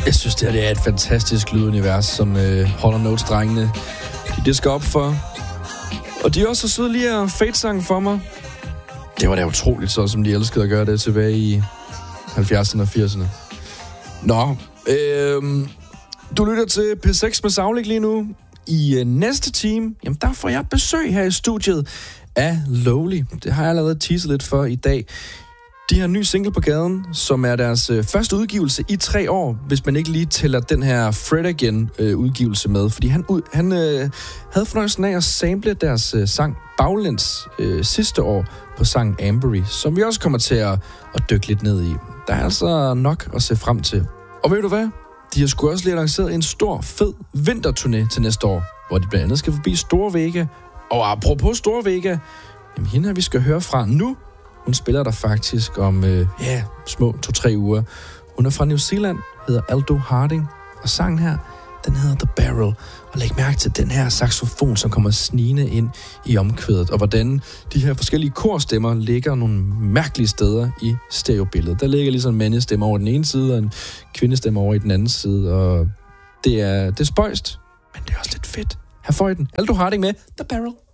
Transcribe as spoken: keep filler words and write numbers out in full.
Jeg synes, det, her, det er et fantastisk lydunivers, som øh, Hall and Oates-drengene de disker op for. Og de er også så søde lige at fade-sang for mig. Det var da utroligt så, som de elskede at gøre det tilbage i halvfjerdserne og firserne. Nå, øh, du lytter til P seks med Saglig lige nu. I øh, næste time, jamen der får jeg besøg her i studiet af Lowly. Det har jeg allerede teaset lidt for i dag. De har en ny single på gaden, som er deres øh, første udgivelse i tre år, hvis man ikke lige tæller den her Fred Again øh, udgivelse med. Fordi han, ud, han øh, havde fornøjelsen af at sample deres øh, sang Baglæns øh, sidste år på sangen Ambery, som vi også kommer til at, at dykke lidt ned i. Der er altså nok at se frem til. Og ved du hvad? De har sgu også lige lanceret en stor, fed vinterturné til næste år, hvor de blandt andet skal forbi Store Vega. Og apropos Store Vega, jamen hende her vi skal høre fra nu. Hun spiller der faktisk om, øh, ja, små to-tre uger. Hun er fra New Zealand, hedder Aldo Harding. Og sangen her, den hedder The Barrel. Og læg mærke til den her saxofon, som kommer snigende ind i omkvædet. Og hvordan de her forskellige korstemmer ligger nogle mærkelige steder i stereobilledet. Der ligger ligesom en mandestemme over den ene side, og en kvindestemme over i den anden side. Og det er, det er spøjst, men det er også lidt fedt. Her får I den. Aldo Harding med The Barrel.